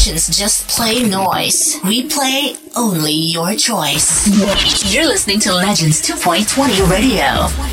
stations just play noise. We play only your choice. You're listening to Legends 2.20 Radio.